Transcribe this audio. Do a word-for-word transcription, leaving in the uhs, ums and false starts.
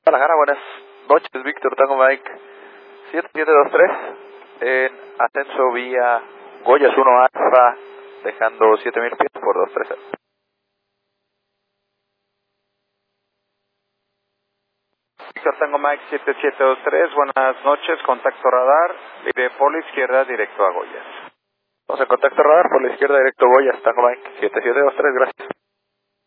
Guadalajara, buenas noches, Víctor Tango Mike siete siete dos tres en ascenso vía Goyas uno Alfa, dejando siete mil pies por dos tres cero. Víctor Tango Mike siete siete dos tres, buenas noches, contacto radar, de por la izquierda directo a Goyas. Vamos en contacto radar por la izquierda directo a Goyas, Tango Mike siete siete dos tres, gracias.